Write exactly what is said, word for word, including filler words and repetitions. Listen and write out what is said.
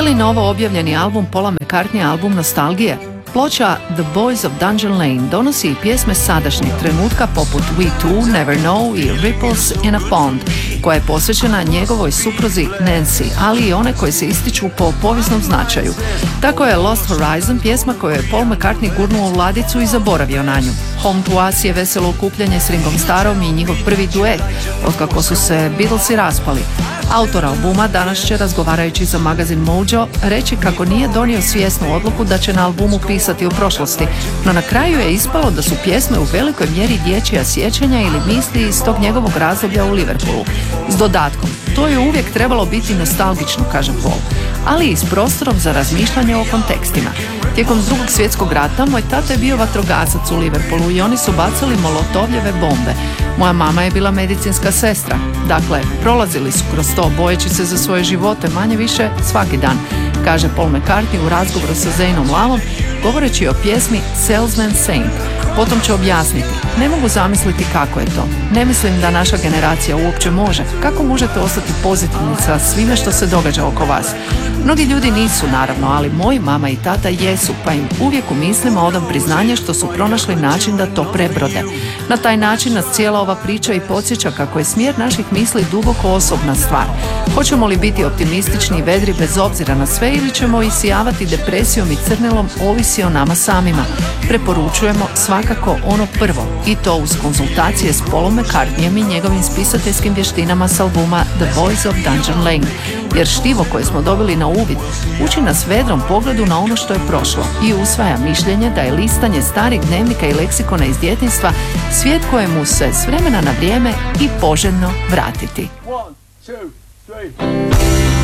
li novo objavljeni album Paula McCartneya album nostalgije? Ploča The Boys of Dungeon Lane donosi i pjesme sadašnjeg trenutka poput We Two, Never Know i Ripples in a Pond, koja je posvećena njegovoj supruzi Nancy, ali i one koje se ističu po povijesnom značaju. Tako je Lost Horizon pjesma koju je Paul McCartney gurnuo u ladicu i zaboravio na nju. Home to Us je veselo okupljanje s Ringom Starrom i njihov prvi duet, otkako su se Beatlesi raspali. Autor albuma danas će, razgovarajući za magazin Mojo, reći kako nije donio svjesnu odluku da će na albumu pisati o prošlosti, no na kraju je ispalo da su pjesme u velikoj mjeri dječja sjećanja ili misli iz tog njegovog razdoblja u Liverpoolu. S dodatkom, to je uvijek trebalo biti nostalgično, kaže Paul, ali i s prostorom za razmišljanje o kontekstima. Tijekom drugog svjetskog rata moj tata je bio vatrogasac u Liverpoolu i oni su bacali molotovljeve bombe. Moja mama je bila medicinska sestra. Dakle, prolazili su kroz to bojeći se za svoje živote manje više svaki dan, kaže Paul McCartney u razgovoru sa Zainom Lalom, govoreći o pjesmi Salesman Saint. Potom će objasniti: ne mogu zamisliti kako je to. Ne mislim da naša generacija uopće može. Kako možete ostati pozitivni sa svime što se događa oko vas? Mnogi ljudi nisu, naravno, ali moji mama i tata jesu, pa im uvijek u mislima odam priznanje što su pronašli način da to prebrode. Na taj način nas cijela ova priča i podsjeća kako je smjer naših misli duboko osobna stvar. Hoćemo li biti optimistični i vedri bez obzira na sve ili ćemo isijavati depresijom i crnilom, ovisi o nama samima. Preporučujemo svakako ono prvo, i to uz konzultacije s Paulom McCartneyem i njegovim spisateljskim vještinama s albuma The Boys of Dungeon Lane, jer štivo koje smo dobili na uvid uči nas vedrom pogledu na ono što je prošlo i usvaja mišljenje da je listanje starih dnevnika i leksikona iz djetinjstva svijet kojemu se s vremena na vrijeme i poželjno vratiti. One, two, three.